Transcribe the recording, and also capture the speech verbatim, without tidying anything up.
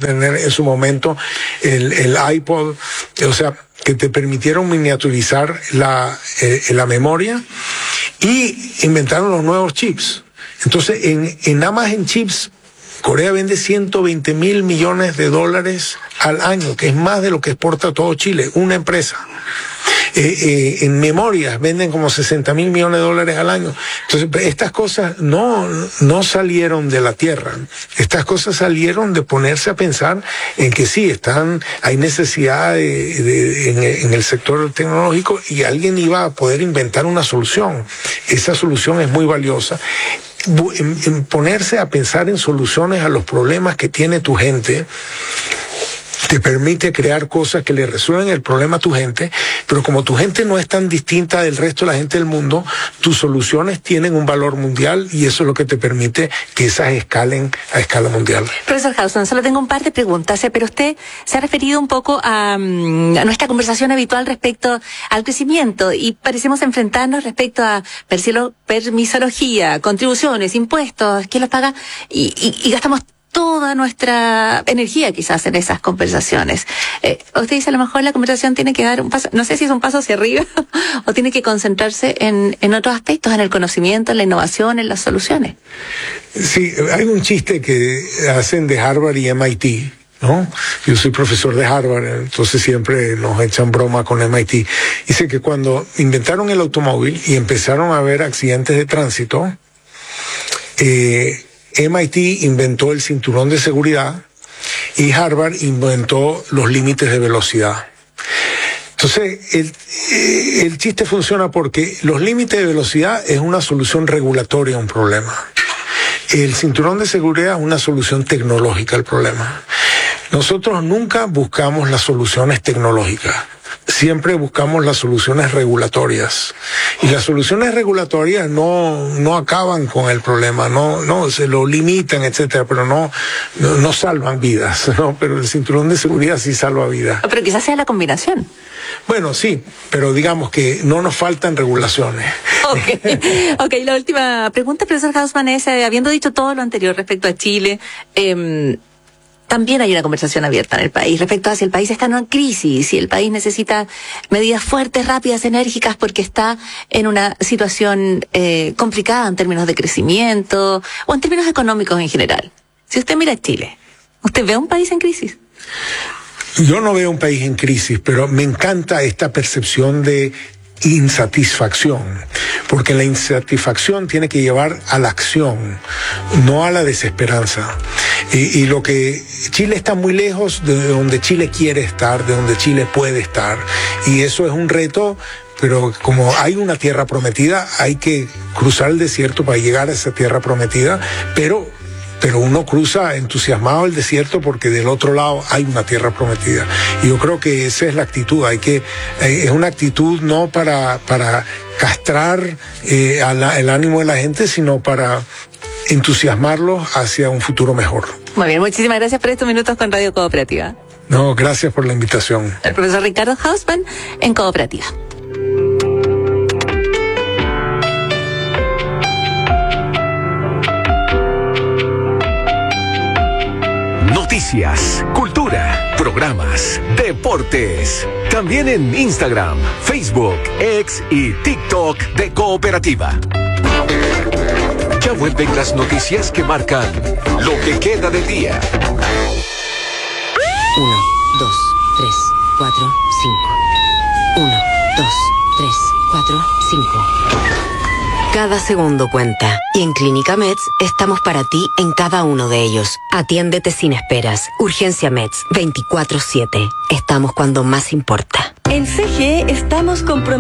tener en su momento el, el iPod, o sea, que te permitieron miniaturizar la, eh, la memoria, y inventaron los nuevos chips. Entonces, en, en nada más en chips, Corea vende ciento veinte mil millones de dólares al año, que es más de lo que exporta todo Chile, una empresa. Eh, eh, en memorias venden como sesenta mil millones de dólares al año. Entonces, estas cosas no, no salieron de la tierra. Estas cosas salieron de ponerse a pensar en que sí, están, hay necesidad de, de, en, en el sector tecnológico, y alguien iba a poder inventar una solución. Esa solución es muy valiosa. En, en ponerse a pensar en soluciones a los problemas que tiene tu gente, te permite crear cosas que le resuelven el problema a tu gente, pero como tu gente no es tan distinta del resto de la gente del mundo, tus soluciones tienen un valor mundial, y eso es lo que te permite que esas escalen a escala mundial. Profesor Hausmann, solo tengo un par de preguntas, pero usted se ha referido un poco a, a nuestra conversación habitual respecto al crecimiento, y parecemos enfrentarnos respecto a permisología, contribuciones, impuestos, quién los paga, y, y, y gastamos toda nuestra energía quizás en esas conversaciones. Eh, usted dice, a lo mejor la conversación tiene que dar un paso, no sé si es un paso hacia arriba o tiene que concentrarse en, en otros aspectos, en el conocimiento, en la innovación, en las soluciones. Sí, hay un chiste que hacen de Harvard y M I T, ¿no? Yo soy profesor de Harvard, entonces siempre nos echan broma con M I T. Dice que cuando inventaron el automóvil y empezaron a haber accidentes de tránsito, eh, M I T inventó el cinturón de seguridad y Harvard inventó los límites de velocidad. Entonces, el, el chiste funciona porque los límites de velocidad es una solución regulatoria a un problema. El cinturón de seguridad es una solución tecnológica al problema. Nosotros nunca buscamos las soluciones tecnológicas. Siempre buscamos las soluciones regulatorias, y las soluciones regulatorias no no acaban con el problema, no no se lo limitan, etcétera, pero no no, no salvan vidas, no, pero el cinturón de seguridad sí salva vidas. Pero quizás sea la combinación. Bueno, sí, pero digamos que no nos faltan regulaciones. Okay. ok, la última pregunta, profesor Hausmann, es, eh, habiendo dicho todo lo anterior respecto a Chile, eh, también hay una conversación abierta en el país respecto a si el país está en una crisis, si el país necesita medidas fuertes, rápidas, enérgicas, porque está en una situación eh, complicada en términos de crecimiento o en términos económicos en general. Si usted mira Chile, ¿usted ve un país en crisis? Yo no veo un país en crisis, pero me encanta esta percepción de insatisfacción, porque la insatisfacción tiene que llevar a la acción, no a la desesperanza. Y, y lo que Chile está muy lejos de donde Chile quiere estar, de donde Chile puede estar, y eso es un reto. Pero como hay una tierra prometida, hay que cruzar el desierto para llegar a esa tierra prometida, pero pero uno cruza entusiasmado el desierto porque del otro lado hay una tierra prometida. Y yo creo que esa es la actitud. Hay que, es una actitud no para, para castrar eh, la, el ánimo de la gente, sino para entusiasmarlos hacia un futuro mejor. Muy bien, muchísimas gracias por estos minutos con Radio Cooperativa. No, gracias por la invitación. El profesor Ricardo Hausmann en Cooperativa. Noticias, cultura, programas, deportes. También en Instagram, Facebook, X y TikTok de Cooperativa. Ya vuelven las noticias que marcan lo que queda del día. Uno, dos, tres, cuatro, cinco. Uno, dos, tres, cuatro, cinco. Cada segundo cuenta. Y en Clínica Meds estamos para ti en cada uno de ellos. Atiéndete sin esperas. Urgencia Meds veinticuatro siete. Estamos cuando más importa. En C G E estamos comprometidos